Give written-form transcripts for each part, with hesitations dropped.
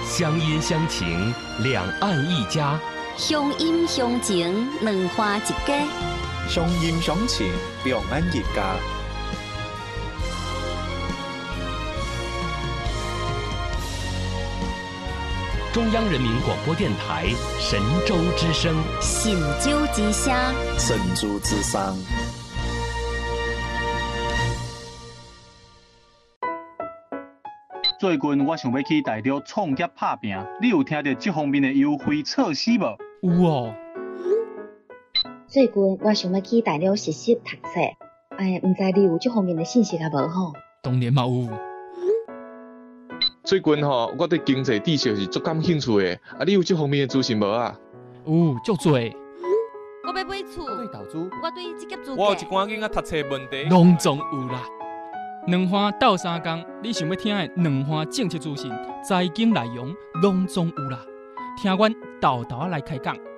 乡音乡情，两岸一家； 乡音乡情，两花一家。 乡音乡情，两岸一家。 中央人民广播电台神州之声， 神州之声， 神州之声。 最近我想要去大陆创业打拼，你有听到这方面的优惠措施无？ 有哦。 最近我想要去大陆实习读册，唔知你有这方面的信息啊无吼？ 当然嘛有。 最近我对经济知识是足感兴趣的，你有这方面的资讯无啊？ 有，足多。 我要买厝， 我对投资， 我对职业资格， 我有一寡囡仔读册问题， 拢总有啦。两花斗三工，你想要听的两花政策资讯、财经内容，拢总有啦。听阮豆豆来开讲。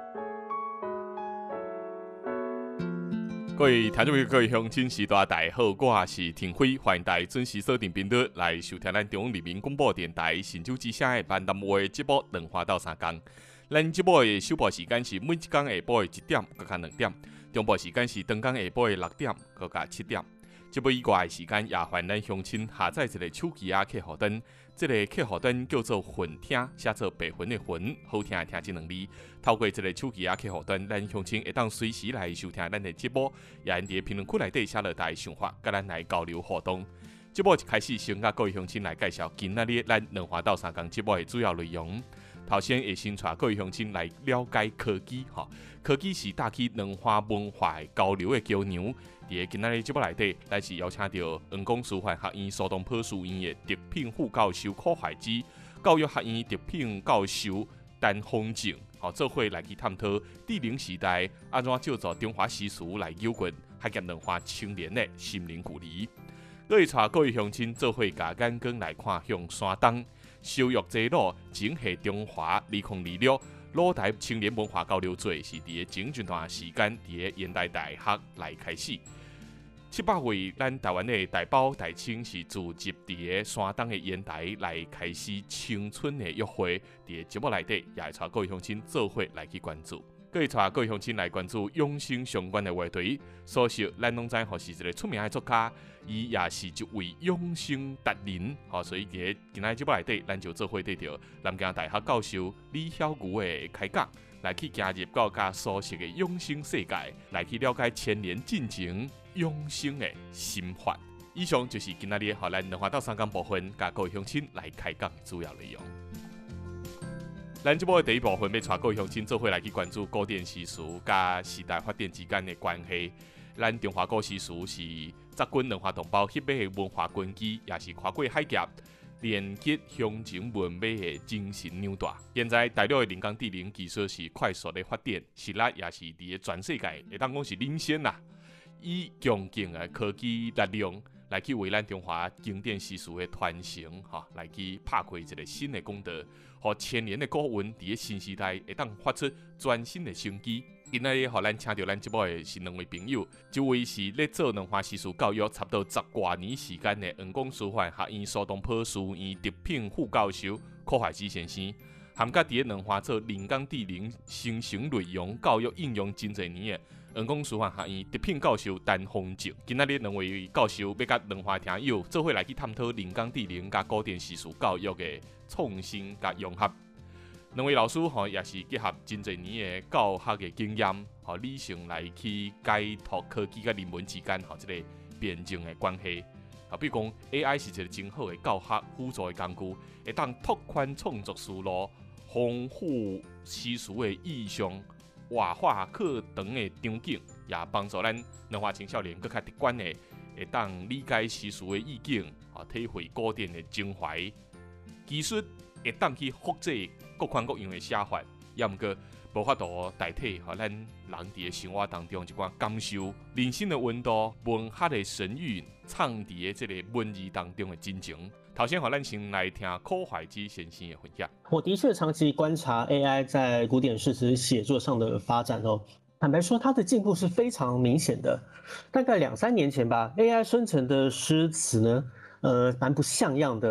各位听众朋友、各位乡亲时代大家好，我是庭辉，欢迎大家准时锁定频率来收听咱中央人民广播电台神州之声的万南话节目《两花斗三工》。咱节目的首播时间是每一天下晡的1点到2点，中播时间是当天下晡的6点到7点。节目以外的时间，也欢迎咱乡亲下载一个手机客户端，这个客户端叫做混听，写作白云的云，好听的听这两字。透过这个手机客户端，咱乡亲会当随时来收听咱的节目，也在评论区内底写落大家想法，甲咱来交流互动。节目一开始，先甲各位乡亲来介绍今仔日咱两花斗三工节目的主要内容。头先会先带各位乡亲来了解科技，科技是带起两花文化的交流的桥梁。伫今仔日节目内底，咱是邀请到阳光师范学院苏东坡书院的特聘副教授柯怀之、教育学院特聘教授陈丰正，做伙来去探讨智能时代安怎借助中华习俗来扭转海峡两花青年的心灵距离。我会带各位乡亲做伙甲眼光来看向山东。修育这路，整合中华2026老台青年文化交流节是伫前一段时间伫现代大学来开始。700位咱台湾的大包大青是聚集伫山东的烟台来开始青春的约会。伫节目内底也会带各位乡亲做伙来去关注。各位带各位乡亲来关注养生相关的话题。所以咱拢知是一个出名的作家。伊也是一位养生达人，所以伫今仔节目内底，咱就做伙得到南京大学教授李晓瑜的开讲，来去加入到加熟悉的养生世界，来去了解千年进程养生的心法。以上就是今仔日咱两花斗三工部分，甲各位乡亲来开讲的主要内容。咱节目的第一部分要带各位乡亲做伙来去关注古典习俗甲时代发展之间的关系。咱中华古习俗是杂军两花同胞翕马的文化根基，也是跨过海峡连接乡情文美的精神纽带。现在大陆的人工智能技术是快速的发展，实力也是伫全世界会当讲是领先啦。以强劲的科技力量来去为咱中华经典习俗的传承，来去拍开一个新的功德，和千年的古文伫新时代会当发出全新的生机。今仔日，咱请到咱节目的是两位朋友，一位是咧做两花习俗教育差不多10多年时间的阳光师范学院苏东坡书院特聘副教授柯怀之先生，含甲伫两花做人工智能生成内容教育应用真侪年的阳光师范学院特聘教授陈丰正。今仔日两位教授要甲两花听友做伙来去探讨人工智能甲古典习俗教育的创新甲融合。两位老师也是结合真侪年的教学的经验，理性来去解读科技甲人文之间这个辩证的关系。比如讲 AI 是一个真好的教学辅助的工具，会当拓宽创作思路，丰富习俗的意象，活化课堂的场景，也帮助咱两花青少年更加直观的会当理解习俗的意境，体会古典的情怀。技术会当去复制各款各样的写法，也毋过无法度代替咱人伫生活当中一寡感受人生的温度、文学的神韵、唱伫这个文字当中的真情。头先咱先来听柯怀之先生的分享。 我的确长期观察 AI 在古典诗词写作上的发展哦。坦白说，它的进步是非常明显的。大概2、3年前吧 ，AI 生成的诗词呢，蛮不像样的。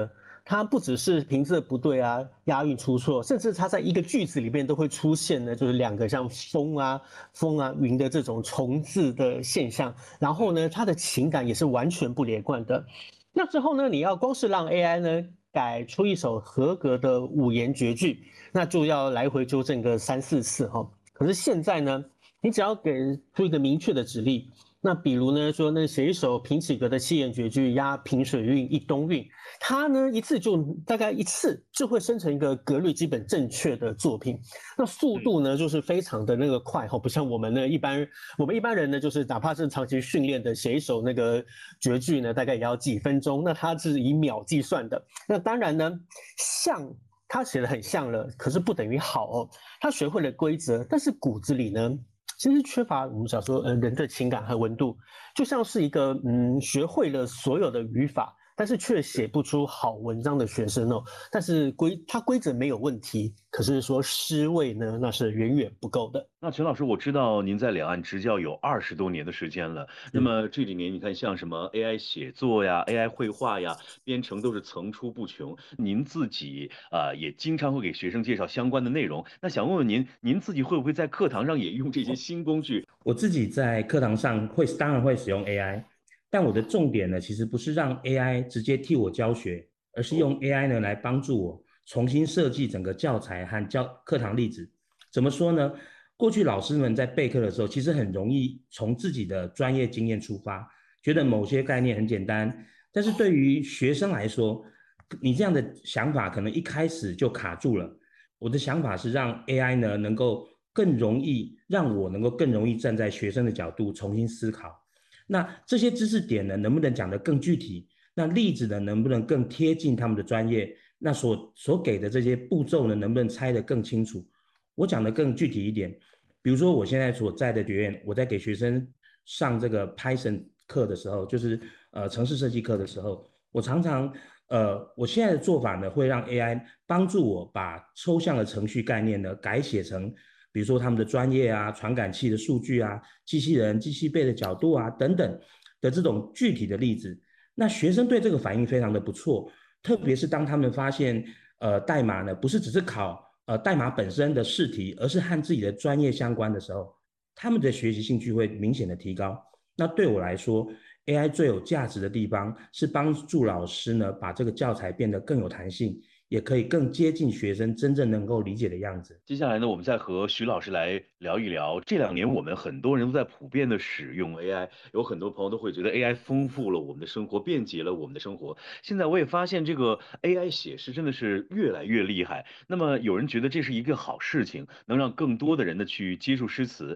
它不只是平仄不对啊、押韵出错，甚至它在一个句子里面都会出现呢，就是两个像风啊、云的这种重字的现象。然后呢，它的情感也是完全不连贯的。那之后呢，你要光是让 AI 呢改出一首合格的五言绝句，那就要来回纠正个3-4次哈。可是现在呢，你只要给出一个明确的指令。那比如呢，说那写一首平起格的7言绝句，押平水韵、一东韵，它呢大概一次就会生成一个格律基本正确的作品。那速度呢，就是非常的那个快哈，不像我们一般人呢，就是哪怕是长期训练的，写一首那个绝句呢，大概也要几分钟。那它是以秒计算的。那当然呢，他写的很像了，可是不等于好哦。他学会了规则，但是骨子里呢？其实缺乏我们想说，人的情感和温度，就像是一个学会了所有的语法，但是却写不出好文章的学生哦。但是规则没有问题，可是说诗味呢，那是远远不够的。 那陈老师，我知道您在两岸执教有20多年的时间了。那么这几年，你看像什么 AI 写作呀、AI 绘画呀、编程都是层出不穷。您自己也经常会给学生介绍相关的内容。那想问问您，您自己会不会在课堂上也用这些新工具？ 我自己在课堂上当然会使用 AI， 但我的重点呢，其实不是让 AI 直接替我教学，而是用 AI 呢来帮助我重新设计整个教材和课堂例子。怎么说呢？过去老师们在备课的时候，其实很容易从自己的专业经验出发，觉得某些概念很简单。但是对于学生来说，你这样的想法可能一开始就卡住了。我的想法是让 AI 呢能够让我能够更容易站在学生的角度重新思考。那这些知识点呢，能不能讲得更具体？那例子呢，能不能更贴近他们的专业？那所给的这些步骤呢，能不能拆得更清楚？我讲得更具体一点。比如说我现在所在的学院，我在给学生上这个 Python 课的时候，就是程式设计课的时候，我常常我现在的做法呢，会让 AI 帮助我把抽象的程序概念呢改写成，比如说他们的专业啊、传感器的数据啊、机器人、机器辈的角度啊等等的这种具体的例子。那学生对这个反应非常的不错，特别是当他们发现代码呢不是只是考代码本身的试题，而是和自己的专业相关的时候，他们的学习兴趣会明显的提高。那对我来说 AI 最有价值的地方是帮助老师呢把这个教材变得更有弹性，也可以更接近学生真正能够理解的样子。 接下来呢，我们再和徐老师来聊一聊。这2年我们很多人都在普遍的使用 AI， 有很多朋友都会觉得 AI 丰富了我们的生活，便捷了我们的生活。现在我也发现这个 AI 写诗真的是越来越厉害。那么有人觉得这是一个好事情，能让更多的人呢去接触诗词。